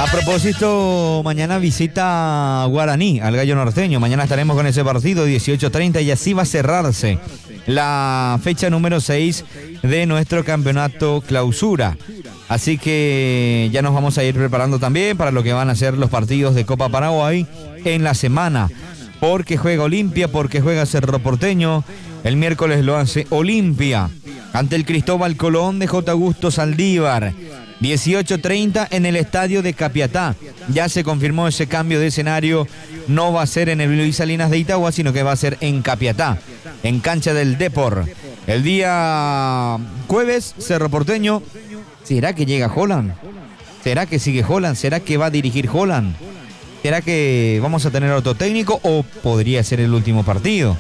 A propósito, mañana visita Guaraní al Gallo Norteño. Mañana estaremos con ese partido, 18:30, y así va a cerrarse la fecha número 6 de nuestro campeonato clausura. Así que ya nos vamos a ir preparando también para lo que van a ser los partidos de Copa Paraguay en la semana. Porque juega Olimpia, porque juega Cerro Porteño. El miércoles lo hace Olimpia ante el Cristóbal Colón de J. Augusto Saldívar. 18:30 en el estadio de Capiatá. Ya se confirmó ese cambio de escenario. No va a ser en el Luis Salinas de Itagua, sino que va a ser en Capiatá, en cancha del Depor. El día jueves, Cerro Porteño. ¿Será que llega Holland? ¿Será que sigue Holland? ¿Será que va a dirigir Holland? ¿Será que vamos a tener otro técnico o podría ser el último partido?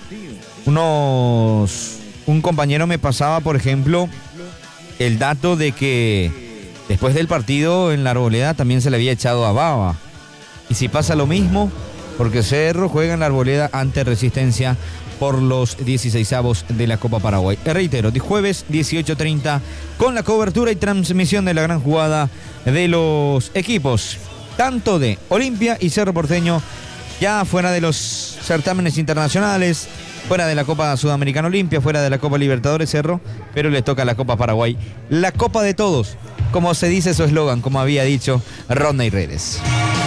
Un compañero me pasaba, por ejemplo, el dato de que después del partido en la Arboleda también se le había echado a Baba. Y si pasa lo mismo, porque Cerro juega en la Arboleda ante Resistencia por los 16avos de la Copa Paraguay. Reitero, de jueves 18:30 con la cobertura y transmisión de la gran jugada de los equipos, tanto de Olimpia y Cerro Porteño, ya fuera de los certámenes internacionales, fuera de la Copa Sudamericana Olimpia, fuera de la Copa Libertadores Cerro, pero le toca la Copa Paraguay, la Copa de todos, como se dice su eslogan, como había dicho Rodney Redes.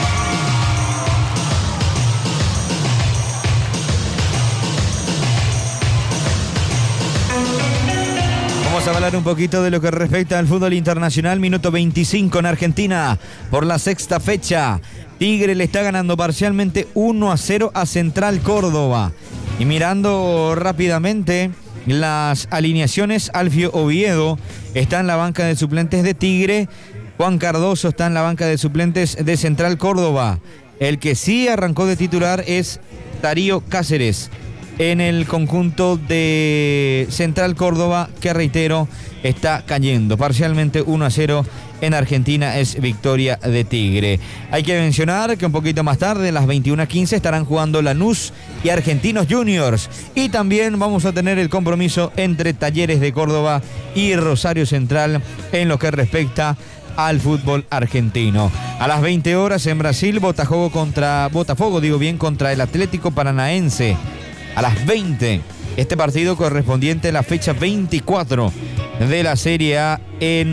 Vamos a hablar un poquito de lo que respecta al fútbol internacional. Minuto 25 en Argentina por la sexta fecha. Tigre le está ganando parcialmente 1-0 a Central Córdoba. Y mirando rápidamente las alineaciones, Alfio Oviedo está en la banca de suplentes de Tigre. Juan Cardoso está en la banca de suplentes de Central Córdoba. El que sí arrancó de titular es Darío Cáceres en el conjunto de Central Córdoba, que reitero, está cayendo parcialmente 1-0 en Argentina. Es victoria de Tigre. Hay que mencionar que un poquito más tarde, a las 21:15, estarán jugando Lanús y Argentinos Juniors. Y también vamos a tener el compromiso entre Talleres de Córdoba y Rosario Central en lo que respecta al fútbol argentino. A las 20 horas en Brasil, Botafogo contra el Atlético Paranaense. A las 20, este partido correspondiente a la fecha 24 de la Serie A en